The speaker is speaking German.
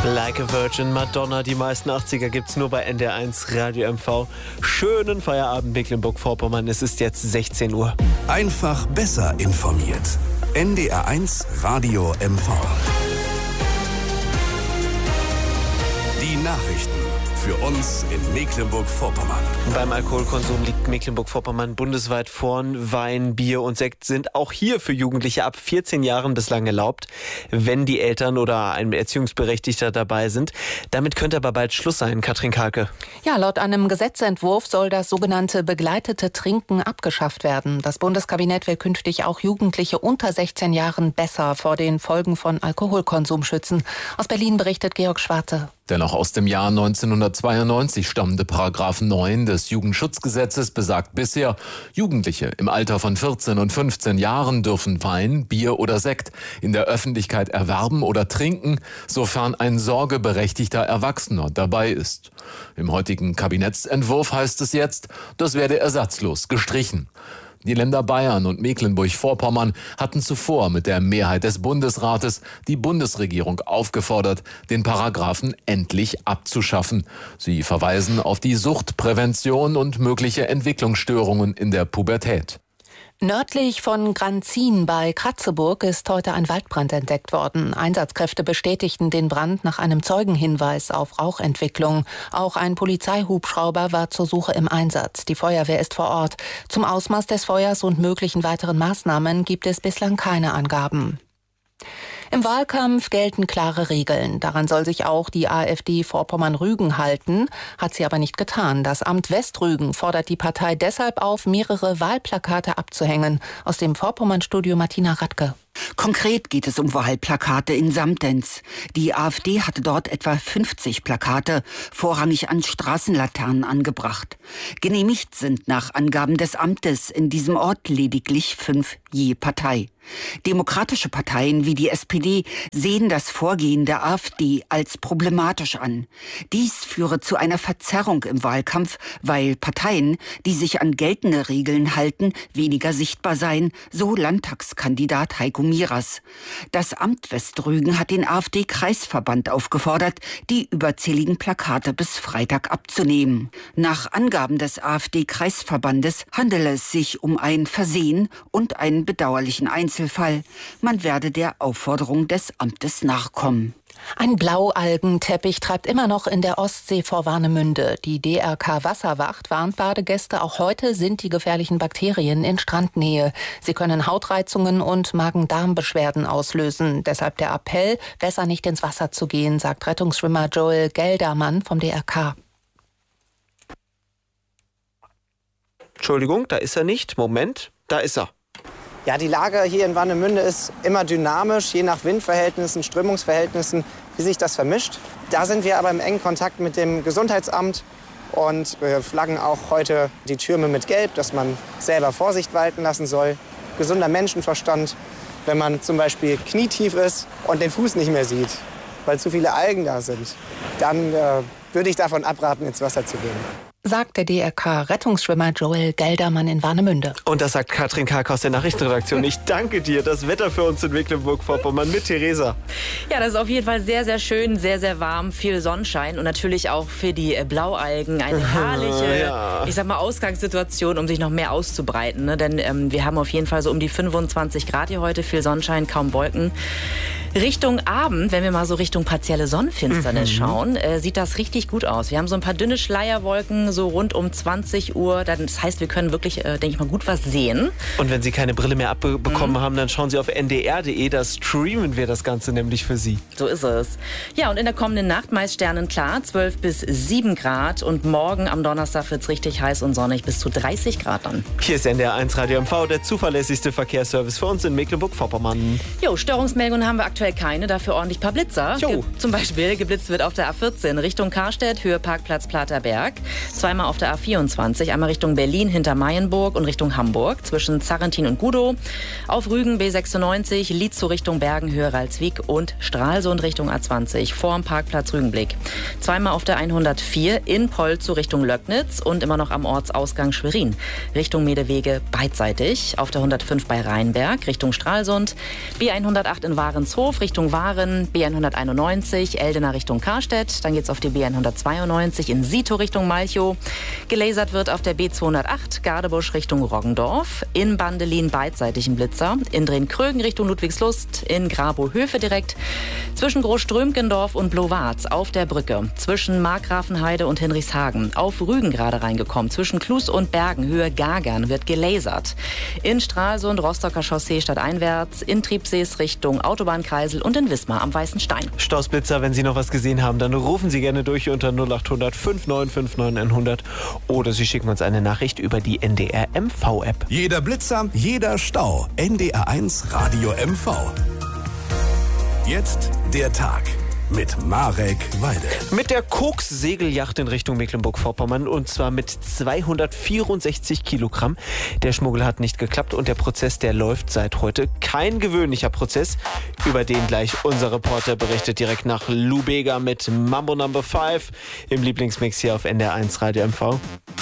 Like a Virgin, Madonna, die meisten 80er gibt's nur bei NDR1 Radio MV. Schönen Feierabend Mecklenburg-Vorpommern, es ist jetzt 16 Uhr. Einfach besser informiert. NDR1 Radio MV. Die Nachrichten für uns in Mecklenburg-Vorpommern. Beim Alkoholkonsum liegt Mecklenburg-Vorpommern bundesweit vorn. Wein, Bier und Sekt sind auch hier für Jugendliche ab 14 Jahren bislang erlaubt, wenn die Eltern oder ein Erziehungsberechtigter dabei sind. Damit könnte aber bald Schluss sein, Katrin Kalke. Ja, laut einem Gesetzentwurf soll das sogenannte begleitete Trinken abgeschafft werden. Das Bundeskabinett will künftig auch Jugendliche unter 16 Jahren besser vor den Folgen von Alkoholkonsum schützen. Aus Berlin berichtet Georg Schwarte. Der noch aus dem Jahr 1992 stammende Paragraph 9 des Jugendschutzgesetzes besagt bisher, Jugendliche im Alter von 14 und 15 Jahren dürfen Wein, Bier oder Sekt in der Öffentlichkeit erwerben oder trinken, sofern ein sorgeberechtigter Erwachsener dabei ist. Im heutigen Kabinettsentwurf heißt es jetzt, das werde ersatzlos gestrichen. Die Länder Bayern und Mecklenburg-Vorpommern hatten zuvor mit der Mehrheit des Bundesrates die Bundesregierung aufgefordert, den Paragraphen endlich abzuschaffen. Sie verweisen auf die Suchtprävention und mögliche Entwicklungsstörungen in der Pubertät. Nördlich von Granzin bei Kratzeburg ist heute ein Waldbrand entdeckt worden. Einsatzkräfte bestätigten den Brand nach einem Zeugenhinweis auf Rauchentwicklung. Auch ein Polizeihubschrauber war zur Suche im Einsatz. Die Feuerwehr ist vor Ort. Zum Ausmaß des Feuers und möglichen weiteren Maßnahmen gibt es bislang keine Angaben. Im Wahlkampf gelten klare Regeln. Daran soll sich auch die AfD Vorpommern-Rügen halten, hat sie aber nicht getan. Das Amt Westrügen fordert die Partei deshalb auf, mehrere Wahlplakate abzuhängen. Aus dem Vorpommern-Studio Martina Radke. Konkret geht es um Wahlplakate in Samtens. Die AfD hatte dort etwa 50 Plakate, vorrangig an Straßenlaternen angebracht. Genehmigt sind nach Angaben des Amtes in diesem Ort lediglich 5 je Partei. Demokratische Parteien wie die SPD sehen das Vorgehen der AfD als problematisch an. Dies führe zu einer Verzerrung im Wahlkampf, weil Parteien, die sich an geltende Regeln halten, weniger sichtbar seien, so Landtagskandidat Heiko Miras. Das Amt Westrügen hat den AfD-Kreisverband aufgefordert, die überzähligen Plakate bis Freitag abzunehmen. Nach Angaben des AfD-Kreisverbandes handele es sich um ein Versehen und einen bedauerlichen Einzelfall. Man werde der Aufforderung des Amtes nachkommen. Ein Blaualgenteppich treibt immer noch in der Ostsee vor Warnemünde. Die DRK Wasserwacht warnt Badegäste, auch heute sind die gefährlichen Bakterien in Strandnähe. Sie können Hautreizungen und Magen-Darm-Beschwerden auslösen. Deshalb der Appell, besser nicht ins Wasser zu gehen, sagt Rettungsschwimmer Joel Geldermann vom DRK. Entschuldigung, da ist er nicht. Moment, da ist er. Ja, die Lage hier in Warnemünde ist immer dynamisch, je nach Windverhältnissen, Strömungsverhältnissen, wie sich das vermischt. Da sind wir aber im engen Kontakt mit dem Gesundheitsamt und wir flaggen auch heute die Türme mit Gelb, dass man selber Vorsicht walten lassen soll. Gesunder Menschenverstand, wenn man zum Beispiel knietief ist und den Fuß nicht mehr sieht, weil zu viele Algen da sind, dann würde ich davon abraten, ins Wasser zu gehen. Sagt der DRK-Rettungsschwimmer Joel Geldermann in Warnemünde. Und das sagt Katrin Kalk aus der Nachrichtenredaktion. Ich danke dir. Das Wetter für uns in Mecklenburg-Vorpommern mit Theresa. Ja, das ist auf jeden Fall sehr, sehr schön, sehr, sehr warm, viel Sonnenschein und natürlich auch für die Blaualgen eine herrliche, ich sag mal, Ausgangssituation, um sich noch mehr auszubreiten. Ne? Denn wir haben auf jeden Fall so um die 25 Grad hier heute, viel Sonnenschein, kaum Wolken. Richtung Abend, wenn wir mal so Richtung partielle Sonnenfinsternis schauen, sieht das richtig gut aus. Wir haben so ein paar dünne Schleierwolken, so rund um 20 Uhr. Das heißt, wir können wirklich, denke ich mal, gut was sehen. Und wenn Sie keine Brille mehr abbekommen haben, dann schauen Sie auf ndr.de. Da streamen wir das Ganze nämlich für Sie. So ist es. Ja, und in der kommenden Nacht meist sternenklar, 12 bis 7 Grad. Und morgen am Donnerstag wird es richtig heiß und sonnig, bis zu 30 Grad dann. Hier ist NDR1 Radio MV, der zuverlässigste Verkehrsservice für uns in Mecklenburg-Vorpommern. Jo, Störungsmeldungen haben wir aktuell keine, dafür ordentlich paar Blitzer. Zum Beispiel geblitzt wird auf der A14 Richtung Karstedt, Höhe Parkplatz Platerberg. Zweimal auf der A24, einmal Richtung Berlin hinter Mayenburg und Richtung Hamburg, zwischen Zarrentin und Gudow. Auf Rügen B96, Lietzow Richtung Bergen, Höhe Ralswiek und Stralsund Richtung A20, vorm Parkplatz Rügenblick. Zweimal auf der 104 in Polzow Richtung Löcknitz und immer noch am Ortsausgang Schwerin, Richtung Medewege beidseitig. Auf der 105 bei Rheinberg, Richtung Stralsund. B108 in Warenshof Bahnhof Richtung Waren, B191, Eldena Richtung Karstedt. Dann geht's auf die B192 in Sito Richtung Malchow. Gelasert wird auf der B208 Gardebusch Richtung Roggendorf. In Bandelin beidseitig ein Blitzer. In Drehn-Krögen Richtung Ludwigslust. In Grabow-Höfe direkt. Zwischen Großströmkendorf und Blowarz auf der Brücke. Zwischen Markgrafenheide und Hinrichshagen. Auf Rügen gerade reingekommen. Zwischen Klus und Bergen, Höhe Gagern, wird gelasert. In Stralsund, Rostocker Chaussee stadteinwärts. In Triebsees Richtung Autobahnkreisel und in Wismar am Weißen Stein. Stausblitzer, wenn Sie noch was gesehen haben, dann rufen Sie gerne durch unter 0800 5959 100 oder Sie schicken uns eine Nachricht über die NDR MV-App. Jeder Blitzer, jeder Stau. NDR1 Radio MV. Jetzt der Tag mit Marek Weide. Mit der Koks-Segelyacht in Richtung Mecklenburg-Vorpommern und zwar mit 264 Kilogramm. Der Schmuggel hat nicht geklappt und der Prozess, der läuft seit heute. Kein gewöhnlicher Prozess, über den gleich unser Reporter berichtet direkt nach Lubega mit Mambo No. 5 im Lieblingsmix hier auf NDR1 Radio MV.